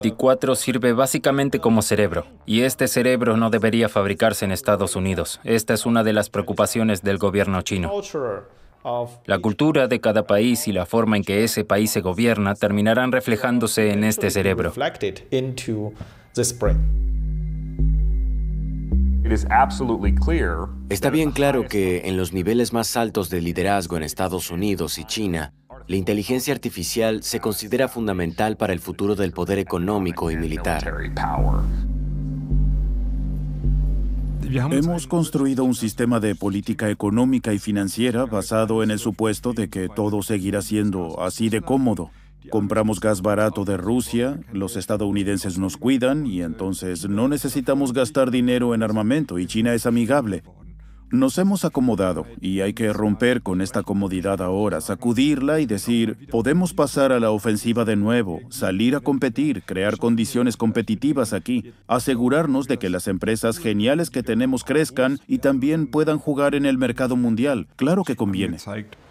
24 sirve básicamente como cerebro, y este cerebro no debería fabricarse en Estados Unidos. Esta es una de las preocupaciones del gobierno chino. La cultura de cada país y la forma en que ese país se gobierna terminarán reflejándose en este cerebro. Está bien claro que en los niveles más altos de liderazgo en Estados Unidos y China, la inteligencia artificial se considera fundamental para el futuro del poder económico y militar. Hemos construido un sistema de política económica y financiera basado en el supuesto de que todo seguirá siendo así de cómodo. Compramos gas barato de Rusia, los estadounidenses nos cuidan y entonces no necesitamos gastar dinero en armamento y China es amigable. Nos hemos acomodado y hay que romper con esta comodidad ahora, sacudirla y decir, podemos pasar a la ofensiva de nuevo, salir a competir, crear condiciones competitivas aquí, asegurarnos de que las empresas geniales que tenemos crezcan y también puedan jugar en el mercado mundial. Claro que conviene.